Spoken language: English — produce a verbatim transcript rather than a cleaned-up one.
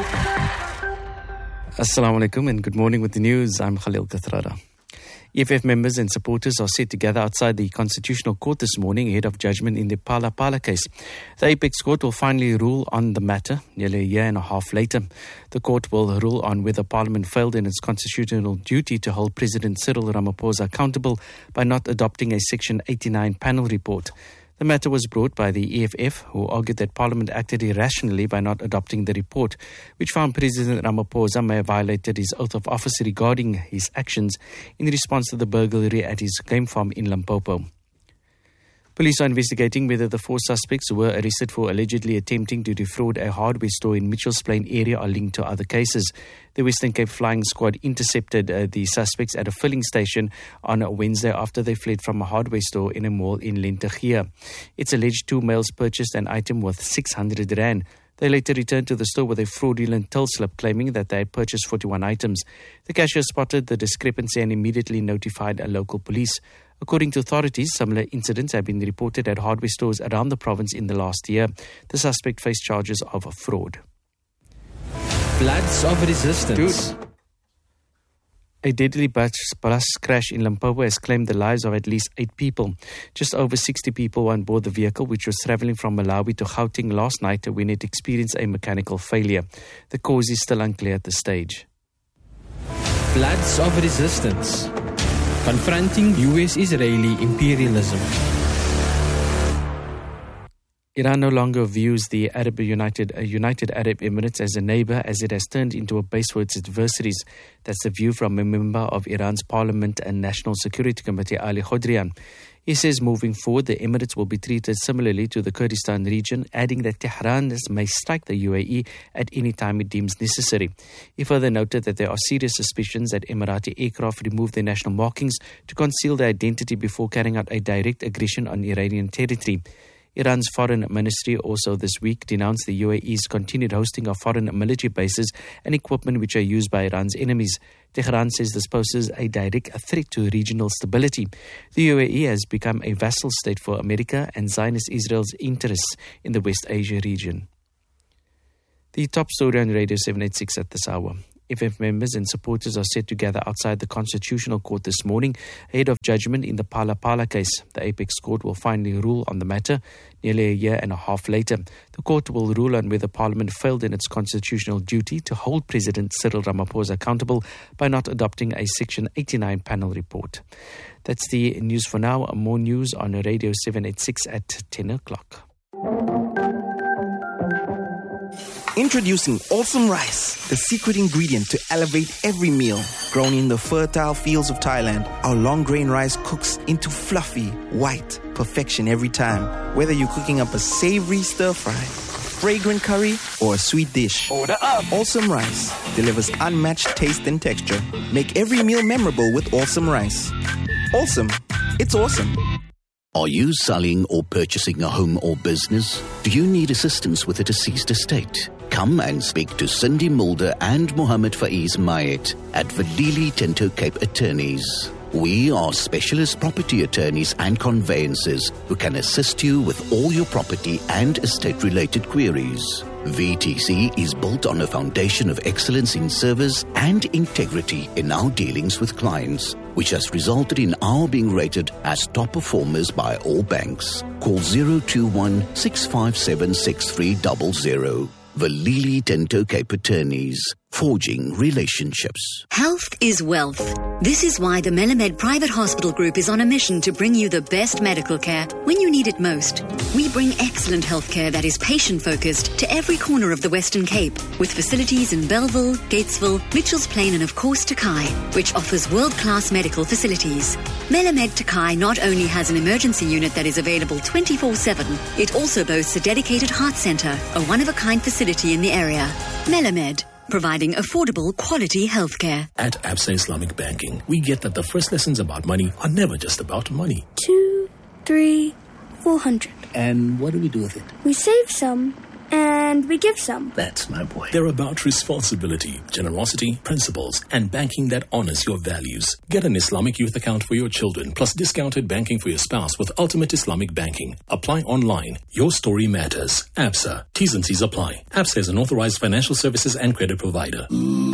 Assalamu alaikum and good morning with the news. I'm Khalil Kathrada. E F F members and supporters are set to gather outside the Constitutional Court this morning ahead of judgment in the Phala Phala case. The Apex Court will finally rule on the matter nearly a year and a half later. The court will rule on whether Parliament failed in its constitutional duty to hold President Cyril Ramaphosa accountable by not adopting a Section eighty-nine panel report. The matter was brought by the E F F, who argued that Parliament acted irrationally by not adopting the report, which found President Ramaphosa may have violated his oath of office regarding his actions in response to the burglary at his game farm in Limpopo. Police are investigating whether the four suspects who were arrested for allegedly attempting to defraud a hardware store in Mitchells Plain area are linked to other cases. The Western Cape Flying Squad intercepted uh, the suspects at a filling station on Wednesday after they fled from a hardware store in a mall in Lentegeur. It's alleged two males purchased an item worth six hundred rand. They later returned to the store with a fraudulent till slip claiming that they had purchased forty-one items. The cashier spotted the discrepancy and immediately notified a local police. According to authorities, similar incidents have been reported at hardware stores around the province in the last year. The suspect faced charges of fraud. Floods of resistance. Dude. A deadly bus, bus crash in Limpopo has claimed the lives of at least eight people. Just over sixty people were on board the vehicle, which was travelling from Malawi to Gauteng last night when it experienced a mechanical failure. The cause is still unclear at this stage. Floods of resistance. Confronting U S-Israeli imperialism. Iran no longer views the Arab United, uh, United Arab Emirates as a neighbour, as it has turned into a base for its adversaries. That's the view from a member of Iran's Parliament and National Security Committee, Ali Khodrian. He says moving forward, the Emirates will be treated similarly to the Kurdistan region, adding that Tehran may strike the U A E at any time it deems necessary. He further noted that there are serious suspicions that Emirati aircraft removed their national markings to conceal their identity before carrying out a direct aggression on Iranian territory. Iran's foreign ministry also this week denounced the U A E's continued hosting of foreign military bases and equipment which are used by Iran's enemies. Tehran says this poses a direct threat to regional stability. The U A E has become a vassal state for America and Zionist Israel's interests in the West Asia region. The top story on Radio seven eighty-six at this hour. E F F members and supporters are set to gather outside the Constitutional Court this morning ahead of judgment in the Phala Phala case. The Apex Court will finally rule on the matter nearly a year and a half later. The court will rule on whether Parliament failed in its constitutional duty to hold President Cyril Ramaphosa accountable by not adopting a Section eighty-nine panel report. That's the news for now. More news on Radio seven eighty-six at ten o'clock. Introducing Awesome Rice, the secret ingredient to elevate every meal. Grown in the fertile fields of Thailand, our long grain rice cooks into fluffy, white perfection every time. Whether you're cooking up a savory stir fry, fragrant curry, or a sweet dish, order up. Awesome Rice delivers unmatched taste and texture. Make every meal memorable with Awesome Rice. Awesome. It's awesome. Are you selling or purchasing a home or business? Do you need assistance with a deceased estate? Come and speak to Cindy Mulder and Mohammed Faiz Mayet at Valili Tinto Cape Attorneys. We are specialist property attorneys and conveyancers who can assist you with all your property and estate-related queries. V T C is built on a foundation of excellence in service and integrity in our dealings with clients, which has resulted in our being rated as top performers by all banks. Call zero two one, six five seven, six three zero zero. Valili Tinto Cape Attorneys, forging relationships. Health is wealth. This is why the Melamed Private Hospital Group is on a mission to bring you the best medical care when you need it most. We bring excellent healthcare that is patient-focused to every corner of the Western Cape, with facilities in Bellville, Gatesville, Mitchells Plain and of course Takai, which offers world-class medical facilities. Melamed Takai not only has an emergency unit that is available twenty-four seven, it also boasts a dedicated heart centre, a one-of-a-kind facility in the area. Melamed, providing affordable, quality healthcare. At Absa Islamic Banking, we get that the first lessons about money are never just about money. Two, three, four hundred. And what do we do with it? We save some and we give some. That's my boy. They're about responsibility, generosity, principles, and banking that honors your values. Get an Islamic youth account for your children, plus discounted banking for your spouse with Ultimate Islamic Banking. Apply online. Your story matters. ABSA. T's and C's apply. ABSA is an authorized financial services and credit provider.